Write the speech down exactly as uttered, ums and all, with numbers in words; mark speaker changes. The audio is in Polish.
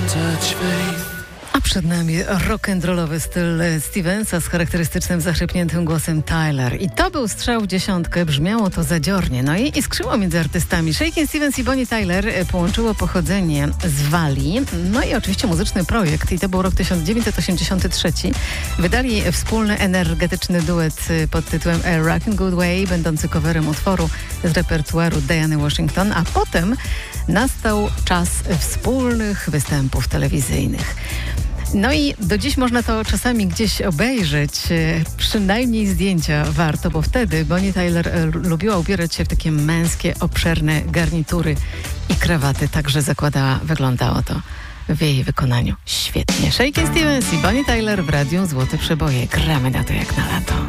Speaker 1: A przed nami rock'n'rollowy styl Stevensa z charakterystycznym, zachrypniętym głosem Tyler. I to był strzał w dziesiątkę, brzmiało to zadziornie. No i iskrzyło między artystami. Shakin' Stevens i Bonnie Tyler połączyło pochodzenie z Walii, no i oczywiście muzyczny projekt. I to był rok tysiąc dziewięćset osiemdziesiąty trzeci. Wydali wspólny, energetyczny duet pod tytułem A Rockin' Good Way, będący coverem utworu z repertuaru Diany Washington, a potem nastał czas wspólnych występów telewizyjnych. No i do dziś można to czasami gdzieś obejrzeć, przynajmniej zdjęcia warto, bo wtedy Bonnie Tyler lubiła ubierać się w takie męskie, obszerne garnitury i krawaty, także zakładała, wyglądało to w jej wykonaniu świetnie. Shakin' Stevens i Bonnie Tyler w radiu Złote Przeboje. Gramy na to jak na lato.